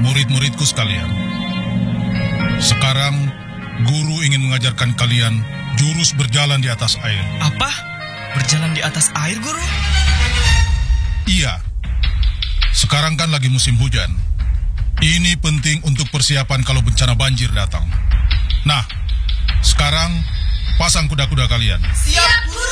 Murid-muridku sekalian, sekarang guru ingin mengajarkan kalian jurus berjalan di atas air. Apa? Berjalan di atas air, Guru? Iya. Sekarang kan lagi musim hujan. Ini penting untuk persiapan kalau bencana banjir datang. Nah, sekarang pasang kuda-kuda kalian. Siap, Guru.